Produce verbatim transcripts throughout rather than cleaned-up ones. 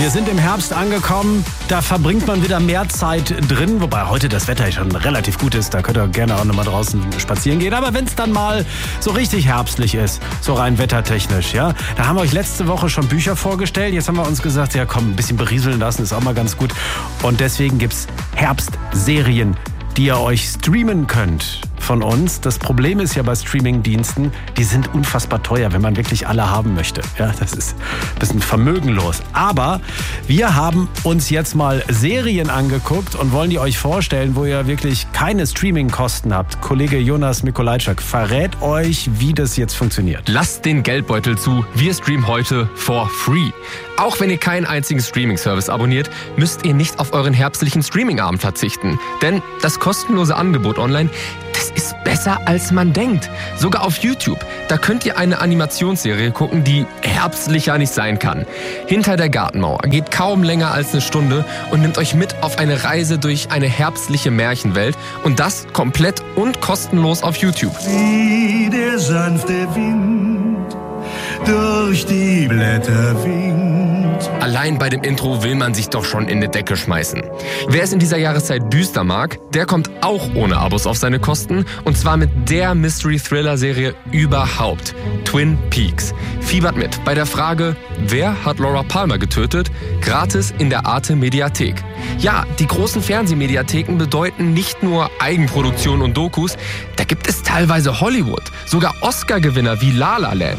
wir sind im Herbst angekommen. Da verbringt man wieder mehr Zeit drin. Wobei heute das Wetter schon relativ gut ist. Da könnt ihr gerne auch nochmal draußen spazieren gehen. Aber wenn es dann mal so richtig herbstlich ist, so rein wettertechnisch, ja, da haben wir euch letzte Woche schon Bücher vorgestellt. Jetzt haben wir uns gesagt, ja komm, ein bisschen berieseln lassen ist auch mal ganz gut. Und deswegen gibt's Herbstserien, die ihr euch streamen könnt von uns. Das Problem ist ja bei Streamingdiensten, die sind unfassbar teuer, wenn man wirklich alle haben möchte. Ja, das ist ein bisschen vermögenlos. Aber wir haben uns jetzt mal Serien angeguckt und wollen die euch vorstellen, wo ihr wirklich keine Streamingkosten habt. Kollege Jonas Mikolajczak verrät euch, wie das jetzt funktioniert. Lasst den Geldbeutel zu. Wir streamen heute for free. Auch wenn ihr keinen einzigen Streaming-Service abonniert, müsst ihr nicht auf euren herbstlichen Streaming-Abend verzichten. Denn das kostenlose Angebot online, das ist besser als man denkt. Sogar auf YouTube. Da könnt ihr eine Animationsserie gucken, die herbstlicher nicht sein kann. Hinter der Gartenmauer geht kaum länger als eine Stunde und nimmt euch mit auf eine Reise durch eine herbstliche Märchenwelt. Und das komplett und kostenlos auf YouTube. Wie der sanfte Wind durch die Blätter winkt. Allein bei dem Intro will man sich doch schon in die Decke schmeißen. Wer es in dieser Jahreszeit düster mag, der kommt auch ohne Abos auf seine Kosten. Und zwar mit der Mystery-Thriller-Serie überhaupt, Twin Peaks. Fiebert mit bei der Frage, wer hat Laura Palmer getötet? Gratis in der Arte-Mediathek. Ja, die großen Fernsehmediatheken bedeuten nicht nur Eigenproduktion und Dokus, da gibt es teilweise Hollywood, sogar Oscar-Gewinner wie La La Land.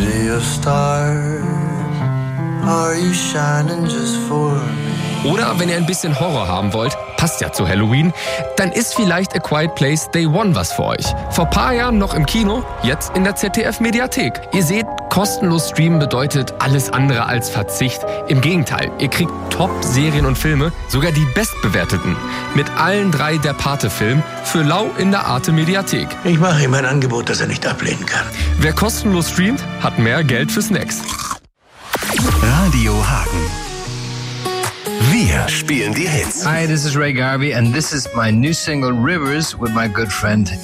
Are you shining just for me? Oder wenn ihr ein bisschen Horror haben wollt, passt ja zu Halloween, dann ist vielleicht A Quiet Place Day One was für euch. Vor paar Jahren noch im Kino, jetzt in der Z D F-Mediathek. Ihr seht, kostenlos streamen bedeutet alles andere als Verzicht. Im Gegenteil, ihr kriegt Top-Serien und Filme, sogar die bestbewerteten. Mit allen drei der Pate-Filmen für lau in der Arte-Mediathek. Ich mache ihm ein Angebot, das er nicht ablehnen kann. Wer kostenlos streamt, hat mehr Geld für Snacks. Radio Hagen. Wir spielen die Hits. Hi, this is Ray Garvey and this is my new single Rivers with my good friend